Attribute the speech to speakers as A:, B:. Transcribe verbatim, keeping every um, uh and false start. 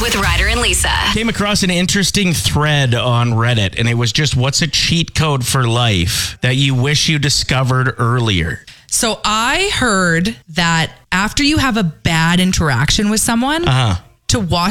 A: with Ryder and Lisa.
B: Came across an interesting thread on Reddit, and it was just, what's a cheat code for life that you wish you discovered earlier?
C: So I heard that after you have a bad interaction with someone,
B: uh-huh.
C: to wash